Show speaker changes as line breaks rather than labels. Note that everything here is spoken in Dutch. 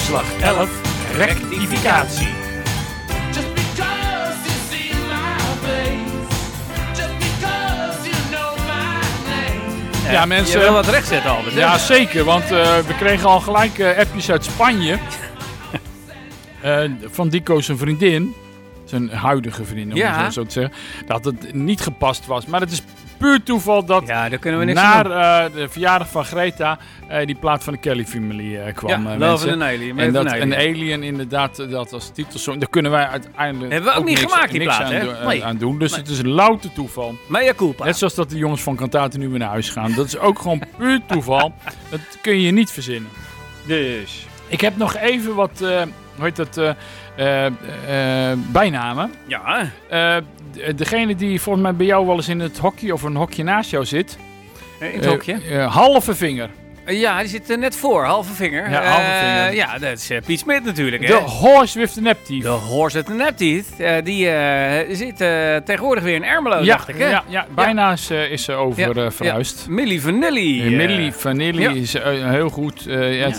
Slag 11, rectificatie.
Just because you see my face, just because you know my name.
Ja, mensen.
Je wil wat rechtzetten, Albert. hè?
Ja, zeker, want we kregen al gelijk appjes uit Spanje. Van Dico zijn vriendin, zijn huidige vriendin, om het zo te zeggen, dat het niet gepast was. Maar het is puur toeval dat
Ja, daar kunnen we niks aan doen.
de verjaardag van Greta die plaat van de Kelly Family kwam.
Ja, Love
mensen.
and an Alien.
En dat
een
een alien inderdaad, dat als titelsong, daar kunnen wij uiteindelijk
Hebben we ook niet gemaakt, die
niks
plaat, hè? Nee.
aan doen. Dus
Nee.
het is een louter toeval.
Mea culpa.
Net zoals dat de jongens van Cantate nu weer naar huis gaan. Dat is ook gewoon puur toeval. Dat kun je niet verzinnen.
Dus.
Ik heb nog even wat, hoe heet dat, bijnamen.
Ja.
Degene die volgens mij bij jou wel eens in het hokje of een hokje naast jou zit.
In het hokje.
Halve vinger.
Ja, die zit er net voor. Halve vinger.
Ja, halve vinger.
Ja, dat is Piet Smit natuurlijk.
De
Hè?
horse with the nap teeth.
De Horse at the Napteeth. Die zit tegenwoordig weer in Ermelo, dacht ik. Hè?
Ja, bijna is ze over verhuisd.
Milli Vanilli.
Milli Vanilli
ja.
is heel goed.